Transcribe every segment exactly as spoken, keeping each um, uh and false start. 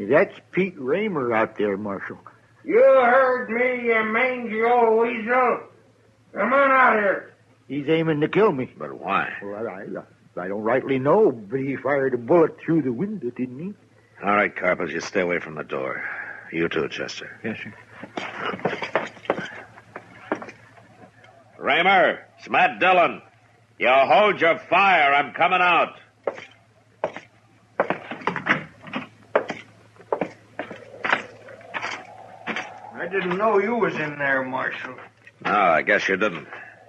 That's Pete Raymer out there, Marshal. You heard me, you mangy old weasel. Come on out here. He's aiming to kill me. But why? Well, I, I, I don't rightly know, but he fired a bullet through the window, didn't he? All right, Carpus, you stay away from the door. You too, Chester. Yes, sir. Raymer, it's Matt Dillon. You hold your fire. I'm coming out. I didn't know you was in there, Marshal. No, I guess you didn't.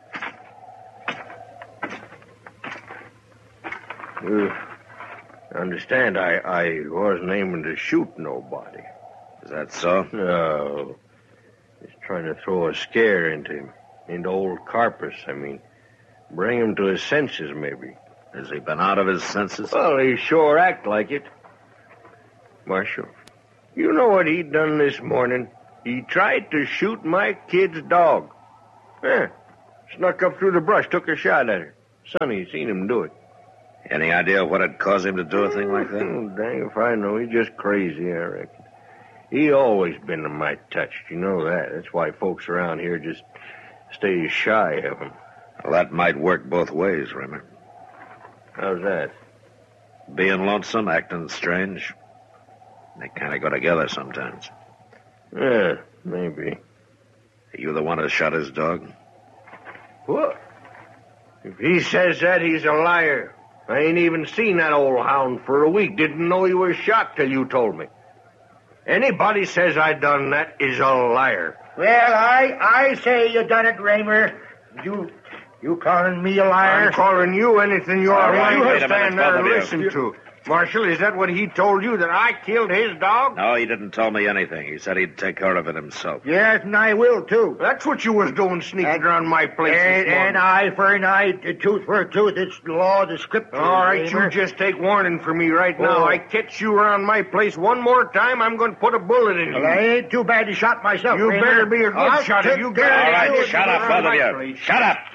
You understand, I, I wasn't aiming to shoot nobody. Is that so? No. Just trying to throw a scare into him. Into old Carpus, I mean. Bring him to his senses, maybe. Has he been out of his senses? Well, he sure act like it. Marshal, you know what he done this morning? He tried to shoot my kid's dog. Yeah. Snuck up through the brush, took a shot at her. Sonny seen him do it. Any idea what had caused him to do a thing like that? Oh, dang if I know. He's just crazy, I reckon. He always been a mite touched. You know that. That's why folks around here just stay shy of him. Well, that might work both ways, Raymer. How's that? Being lonesome, acting strange. They kind of go together sometimes. Yeah, maybe. Are you the one who shot his dog? What? If he says that, he's a liar. I ain't even seen that old hound for a week. Didn't know he was shot till you told me. Anybody says I done that is a liar. Well, I I say you done it, Raymer. You you calling me a liar? I'm calling you anything you're All right, willing wait to a minute, stand there both and of you. listen to. Marshal, is that what he told you, that I killed his dog? No, he didn't tell me anything. He said he'd take care of it himself. Yes, and I will, too. That's what you was doing, sneaking And- around my place And, this morning. and eye for an eye, a tooth for a tooth. It's the law of the scripture. All right, Raymer. you just take warning from me right now. Oh. I catch you around my place one more time, I'm going to put a bullet in you. Well, I ain't too bad to shot myself, You Raymer. better be a good I'll shot. take You care got of All it. right, you. shut up, around both of my you. place. Shut up!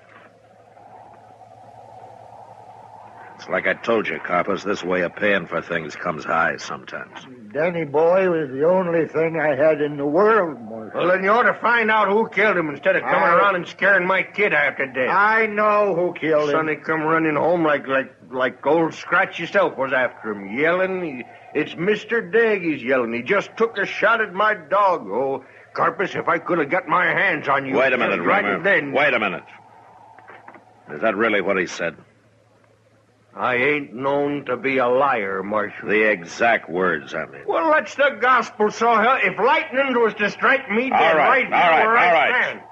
It's like I told you, Carpus, this way of paying for things comes high sometimes. Danny boy was the only thing I had in the world, Marshal. Well, then you ought to find out who killed him instead of coming I- around and scaring my kid after death. I know who killed him. Sonny come running home like like like old Scratch yourself was after him, yelling. He, it's Mister Degg he's yelling. He just took a shot at my dog. Oh, Carpus, if I could have got my hands on you. Wait a just minute, right Raymer. then. Wait a minute. Is that really what he said? I ain't known to be a liar, Marshal. The exact words, I mean. Well, that's the gospel, so hell, if lightning was to strike me dead All right, right, all now right, where I all right. stand.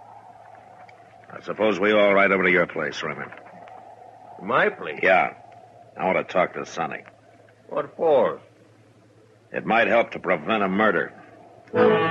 I suppose we all ride over to your place, Raymer. My place? Yeah. I want to talk to Sonny. What for? It might help to prevent a murder.